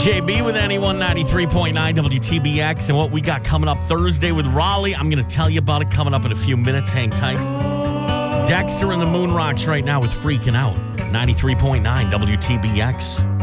JB with anyone 93.9 WTBX, and what we got coming up Thursday with Raleigh. I'm going to tell you about it coming up in a few minutes. Hang tight. Dexter and the Moon Rocks right now with Freaking Out. 93.9 WTBX.